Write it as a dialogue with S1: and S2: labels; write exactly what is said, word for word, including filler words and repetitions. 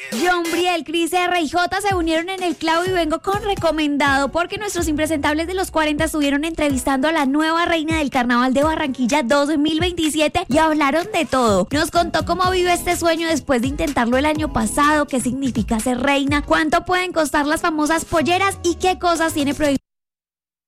S1: John Briel, Cris R y J se unieron en el clavo y vengo con recomendado porque nuestros impresentables de los cuarenta estuvieron entrevistando a la nueva reina del Carnaval de Barranquilla dos mil veintisiete y hablaron de todo. Nos contó cómo vive este sueño después de intentarlo el año pasado, qué significa ser reina, cuánto pueden costar las famosas polleras y qué cosas tiene prohibido